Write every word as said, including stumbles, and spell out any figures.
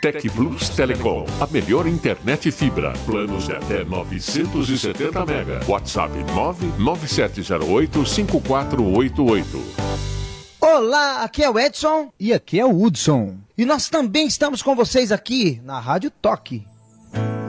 Tec Plus Telecom, a melhor internet fibra. Planos de até novecentos e setenta mega. WhatsApp nove nove sete zero oito cinco quatro oito oito. Olá, aqui é o Edson e aqui é o Hudson. E nós também estamos com vocês aqui na Rádio Toque.